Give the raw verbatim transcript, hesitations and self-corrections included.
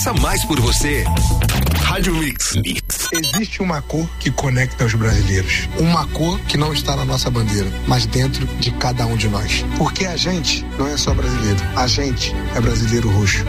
Mais por você. Rádio Mix. Mix. Existe uma cor que conecta os brasileiros. Uma cor que não está na nossa bandeira, mas dentro de cada um de nós. Porque a gente não é só brasileiro. A gente é brasileiro roxo.